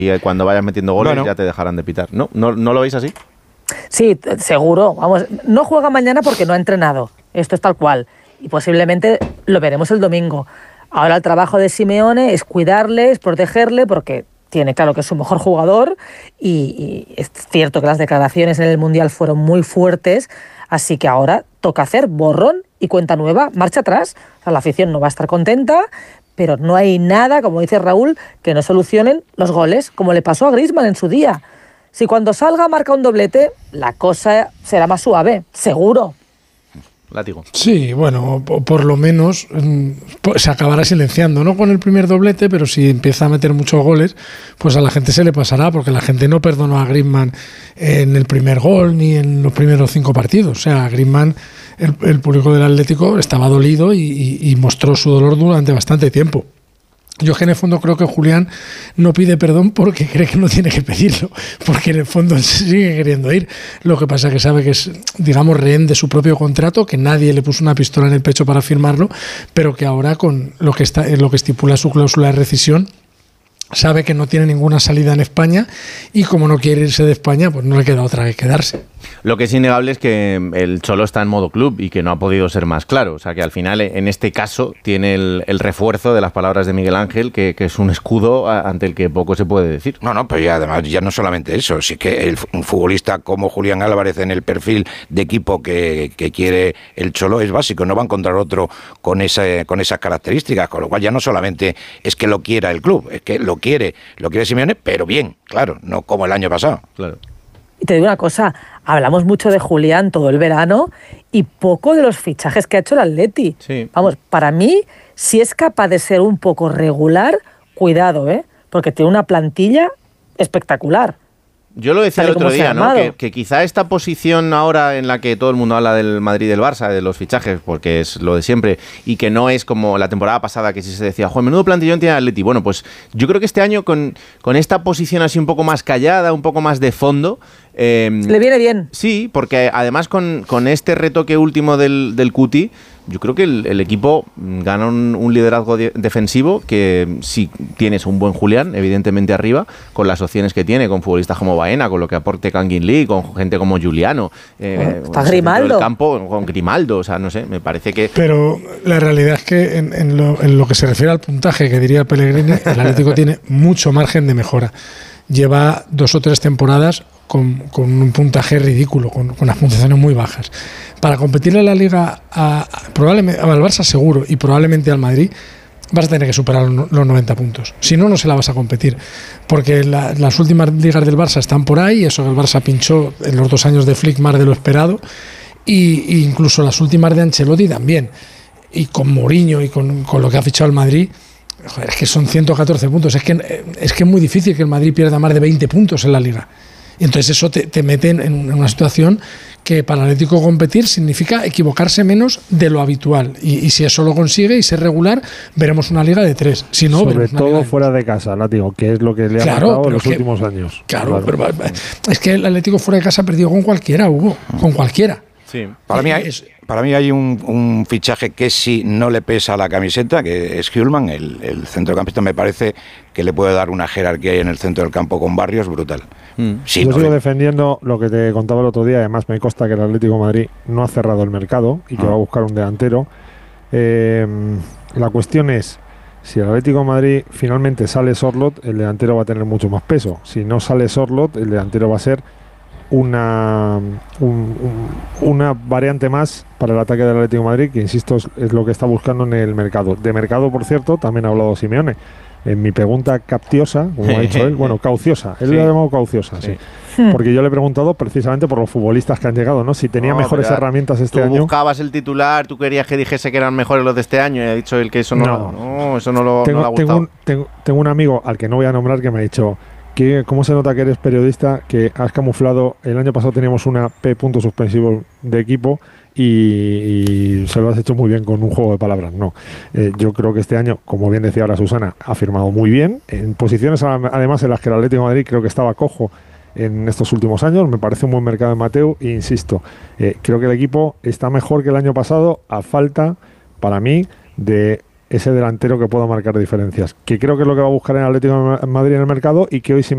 y cuando vayas metiendo goles ya te dejarán de pitar. ¿No lo veis así? Sí, seguro. Vamos, no juega mañana porque no ha entrenado. Esto es tal cual. Y posiblemente lo veremos el domingo. Ahora el trabajo de Simeone es cuidarle, es protegerle, porque tiene claro que es su mejor jugador y es cierto que las declaraciones en el Mundial fueron muy fuertes, así que ahora toca hacer borrón y cuenta nueva, marcha atrás. O sea, la afición no va a estar contenta, pero no hay nada, como dice Raúl, que no solucionen los goles, como le pasó a Griezmann en su día. Si cuando salga marca un doblete, la cosa será más suave, seguro. Látigo. Sí, bueno, por lo menos se acabará silenciando, no con el primer doblete, pero si empieza a meter muchos goles, pues a la gente se le pasará, porque la gente no perdonó a Griezmann en el primer gol ni en los primeros 5 partidos. O sea, Griezmann, el público del Atlético estaba dolido y mostró su dolor durante bastante tiempo. Yo que en el fondo creo que Julián no pide perdón porque cree que no tiene que pedirlo, porque en el fondo sigue queriendo ir. Lo que pasa es que sabe que es, digamos, rehén de su propio contrato, que nadie le puso una pistola en el pecho para firmarlo, pero que ahora con lo que estipula su cláusula de rescisión, sabe que no tiene ninguna salida en España y como no quiere irse de España, pues no le queda otra que quedarse. Lo que es innegable es que el Cholo está en modo club y que no ha podido ser más claro. O sea, que al final, en este caso, tiene el refuerzo de las palabras de Miguel Ángel, que es un escudo ante el que poco se puede decir. No, pero ya, además, ya no solamente eso. Sí que un futbolista como Julián Álvarez en el perfil de equipo que quiere el Cholo es básico. No va a encontrar otro con esas características. Con lo cual ya no solamente es que lo quiera el club, es que lo quiere Simeone, pero bien, claro, no como el año pasado. Claro. Y te digo una cosa, hablamos mucho de Julián todo el verano y poco de los fichajes que ha hecho el Atleti. Sí. Vamos, para mí, si es capaz de ser un poco regular, cuidado, porque tiene una plantilla espectacular. Yo lo decía el otro día, ¿no? Que quizá esta posición ahora en la que todo el mundo habla del Madrid y del Barça, de los fichajes, porque es lo de siempre, y que no es como la temporada pasada que sí se decía, joder, menudo plantillón tiene el Atleti. Bueno, pues yo creo que este año con esta posición así un poco más callada, un poco más de fondo... le viene bien. Sí, porque además con este retoque último del Cuti, yo creo que el equipo gana un liderazgo defensivo que si tienes un buen Julián, evidentemente arriba, con las opciones que tiene, con futbolistas como Baena, con lo que aporte Kangin Lee, con gente como Giuliano. Está Grimaldo. El campo, con Grimaldo, o sea, no sé, me parece que... Pero la realidad es que en lo que se refiere al puntaje, que diría Pellegrini, el Atlético tiene mucho margen de mejora. Lleva 2 o 3 temporadas con un puntaje ridículo, con las puntuaciones muy bajas. Para competir en la Liga probablemente al Barça seguro y probablemente al Madrid vas a tener que superar los 90 puntos. Si no, no se la vas a competir. Porque las últimas ligas del Barça están por ahí, eso que el Barça pinchó en los 2 años de Flick más de lo esperado, y incluso las últimas de Ancelotti también. Y con Mourinho y con lo que ha fichado el Madrid, joder, es que son 114 puntos. Es que es muy difícil que el Madrid pierda más de 20 puntos en la Liga. Y entonces eso te mete en una situación que para el Atlético competir significa equivocarse menos de lo habitual. Y si eso lo consigue y ser regular, veremos una Liga de 3. Si no, sobre todo fuera de casa, Látigo, que es lo que le ha pasado en los últimos años. Claro, pero es que el Atlético fuera de casa ha perdido con cualquiera, Hugo, con cualquiera. Sí. Para mí hay un fichaje que sí no le pesa a la camiseta, que es Hjulman, el centrocampista. Me parece que le puede dar una jerarquía ahí en el centro del campo con Barrios brutal. Sí, yo sigo defendiendo lo que te contaba el otro día. Además me consta que el Atlético de Madrid no ha cerrado el mercado y que va a buscar un delantero. La cuestión es, si el Atlético de Madrid finalmente sale Sorloth, el delantero va a tener mucho más peso. Si no sale Sorloth, el delantero va a ser una variante más para el ataque del Atlético de Madrid, que insisto es lo que está buscando en el mercado. De mercado, por cierto, también ha hablado Simeone. En mi pregunta capciosa, como ha dicho él, cauciosa, él lo ha llamado cauciosa, sí. Porque yo le he preguntado precisamente por los futbolistas que han llegado, ¿no? Si tenía mejores herramientas este año. Tú buscabas el titular, tú querías que dijese que eran mejores los de este año y ha dicho él que eso no le ha gustado. Tengo un amigo al que no voy a nombrar que me ha dicho... ¿Cómo se nota que eres periodista? Que has camuflado. El año pasado teníamos una P punto suspensivo de equipo y se lo has hecho muy bien con un juego de palabras. No, yo creo que este año, como bien decía ahora Susana, ha firmado muy bien en posiciones además en las que el Atlético de Madrid creo que estaba cojo en estos últimos años. Me parece un buen mercado en Mateu e insisto, creo que el equipo está mejor que el año pasado a falta, para mí, de ese delantero que pueda marcar diferencias, que creo que es lo que va a buscar en el Atlético de Madrid en el mercado y que hoy